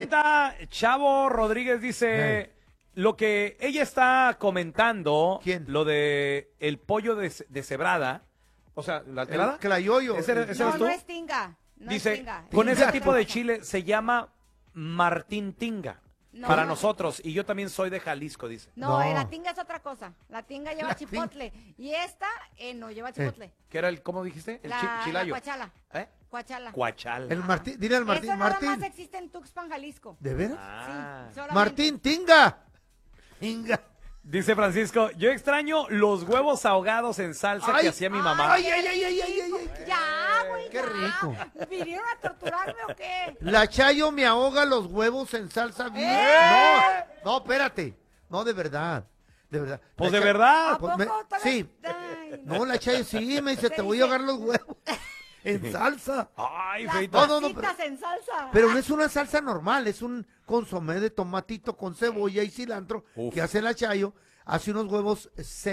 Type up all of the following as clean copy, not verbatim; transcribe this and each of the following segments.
comenta Chavo Rodríguez, dice, lo que ella está comentando, ¿Quién? lo de el pollo de cebrada, o sea, la alterada. El clayoyo. ¿Ese eres tú? No es tinga. No Dice, es tinga. con Tinga. ese tipo de chile se llama Martín Tinga. No. Para nosotros, y yo también soy de Jalisco, dice. No, No. la tinga es otra cosa. La tinga lleva chipotle. Y esta no lleva chipotle. ¿Qué era el, cómo dijiste? El La chilayo. cuachala. ¿Eh? Cuachala. Cuachal. El Martín, dile al Martín, Eso nada Martín. más existe en Tuxpan, Jalisco. ¿De veras? Ah. Sí, solamente. Martín, tinga. Tinga. Dice Francisco, yo extraño los huevos ahogados en salsa Ay, que hacía mi mamá. Ay, ay, ay, ay, ay, ay. Ya, güey. Qué ya. rico. ¿Vinieron a torturarme o qué? La Chayo me ahoga los huevos en salsa bien. No, espérate. No, de verdad. De verdad. Pues La de Chayo- verdad. ¿A poco? me- Todavía- sí. Ay, No, la Chayo sí me dice, Te te voy dice- a ahogar los huevos en salsa. Ay, Las feito. No, papitas en salsa. Pero no es una salsa normal, es un consomé de tomatito con cebolla y cilantro Uf. que hace la Chayo. Hace unos huevos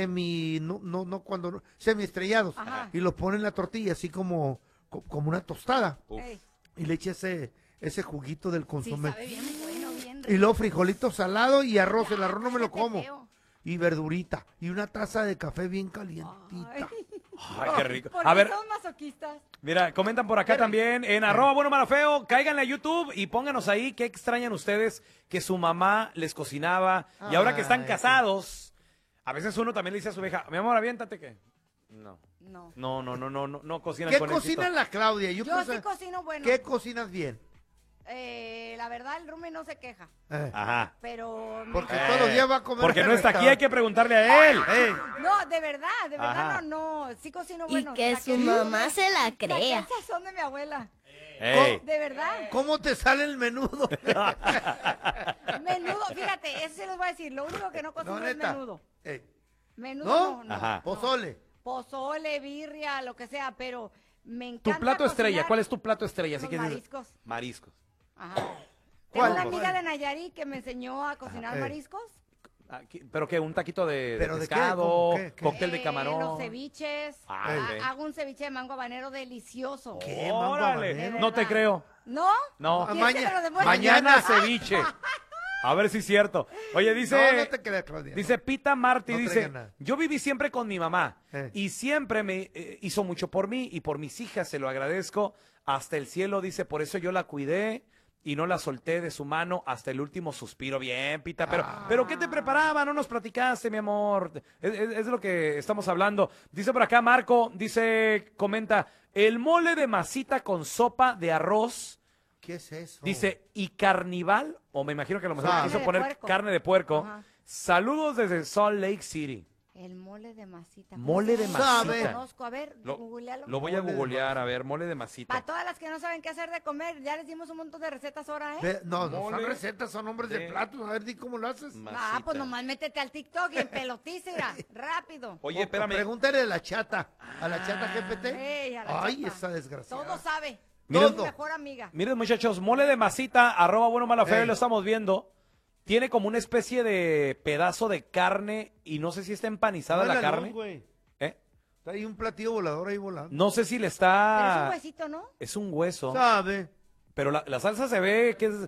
semi estrellados Ajá. y los pone en la tortilla así como una tostada Ey, y le echa ese juguito del sí, consomé. sabe bien bueno, bien Y luego frijolito salado y arroz, el arroz no me lo cállate, como. feo. Y verdurita y una taza de café bien calientita. Ay, Ay, qué rico. ¿por qué A ver, son masoquistas? mira, comentan por acá también en arroba bueno malo feo, cáiganle a YouTube y pónganos ahí qué extrañan ustedes que su mamá les cocinaba y ahora que están Ay, casados, a veces uno también le dice a su vieja, mi amor, aviéntate que. No, No. no cocinan ¿Qué con cocina la Claudia? Yo quiero sí saber, cocino bueno. ¿qué cocinas bien? La verdad, el Rumi no se queja. Ajá. Pero. Porque Eh, todos los días va a comer. Porque en no el está aquí, hay que preguntarle a él. No, de verdad Ajá. no. Sí cocino Y bueno. que saqué su el- mamá se la saqué crea. el sazón de mi abuela. Ey. De verdad. ¿Cómo te sale el menudo? Menudo, fíjate, eso sí les voy a decir. Lo único que no cocino es neta. menudo. Ey, Menudo no. Ajá. Pozole. Pozole, birria, lo que sea, pero me Tu encanta. plato estrella, cocinar ¿cuál es tu plato estrella? los que dices- mariscos. Mariscos. Ajá. ¿Cuál? Tengo una amiga de Nayarit que me enseñó a cocinar Ajá. mariscos. ¿Pero qué? ¿Un taquito de ¿Pero de qué? pescado? ¿Cómo qué? ¿Cóctel de camarón? Los ceviches. Ah, ok. Hago un ceviche de mango habanero delicioso. ¿Qué? ¿Mango ¡Órale! habanero? No te verdad. creo. ¿No? No. ¿Quieres que te lo demuestre? Mañana ceviche. A ver si es cierto. Oye, dice... No, no te creas, Claudia. Dice Pita Martí, No dice, traigan nada. yo viví siempre con mi mamá Eh. y siempre me hizo mucho por mí y por mis hijas, se lo agradezco hasta el cielo, dice, por eso yo la cuidé y no la solté de su mano hasta el último suspiro. Bien, Pita, pero ¿qué te preparaba? No nos platicaste, mi amor. Es de lo que estamos hablando. Dice por acá Marco, dice, comenta, el mole de masita con sopa de arroz. ¿Qué es eso? Dice, y carnival, o me imagino que a lo mejor Carne quiso de poner puerco. carne de puerco. Ajá. Saludos desde Salt Lake City. El mole de masita. Mole de ¿Cómo se masita. llama? No lo conozco. A ver, Lo, googlealo. lo voy a Mole de googlear, a ver, mole de masita. Para todas las que no saben qué hacer de comer, ya les dimos un montón de recetas ahora, ¿eh? No son Mole recetas, son nombres de de- platos. A ver, di cómo lo haces. Ah, pues nomás métete al TikTok y en pelotícera, rápido. Oye, espérame. Pregúntale a la chata. A la chata GPT. Ey, a la Ay, chata. esa desgraciada. Todo sabe. Miren- Es mi mejor amiga. Miren, muchachos, mole de masita, arroba bueno mala feo, Ey. lo estamos viendo. Tiene como una especie de pedazo de carne y no sé si está empanizada la Muélalo, carne. güey. ¿Eh? Está ahí un platillo volador ahí volando. No sé si le Pero es está... un huesito, ¿no? Es un hueso, ¿Sabe? pero la salsa se ve que es...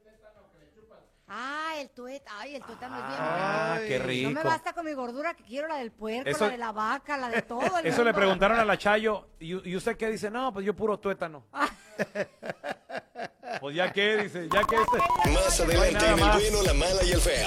Ah, el tuétano. Ay, el tuétano es bien Ah, Ay. qué bueno. No me rico. basta con mi gordura, que quiero la del puerco, Eso- la de la vaca, la de todo. el Eso le mundo. preguntaron a la Chayo, ¿y usted qué dice? No, pues yo puro tuétano. Pues ya qué, dice, ya que este... Más adelante nada en el más. bueno, la mala y el feo.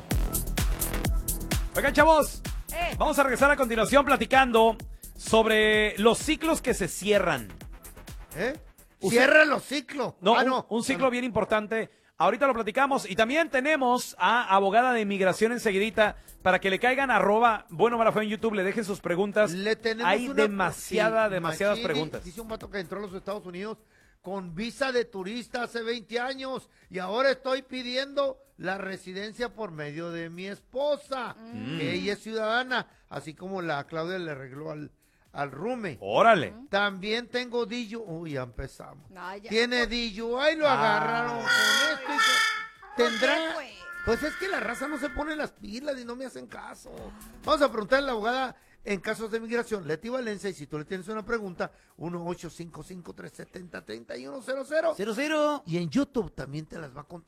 Oigan, chavos, Eh. vamos a regresar a continuación platicando sobre los ciclos que se cierran. ¿Eh? Usted- Cierra los ciclos. No, Ah, un, no. un ciclo bien importante. Ahorita lo platicamos. Y también tenemos a abogada de inmigración enseguidita para que le caigan arroba bueno mala feo en YouTube, le dejen sus preguntas. Le tenemos Hay una- demasiadas machini, preguntas. Dice un vato que entró a los Estados Unidos con visa de turista hace 20 años y ahora estoy pidiendo la residencia por medio de mi esposa, que ella es ciudadana, así como la Claudia le arregló al Rume. Órale. También tengo DUI. Uy, ya empezamos. Ay, ya. Tiene DUI, lo agarraron con esto. Tendrá... ¿Por qué, güey? Pues es que la raza no se pone las pilas y no me hacen caso. Vamos a preguntarle a la abogada en casos de migración, Leti Valencia, y si tú le tienes una pregunta, 1-855-370-3100. 00. Y en YouTube también te las va a contestar.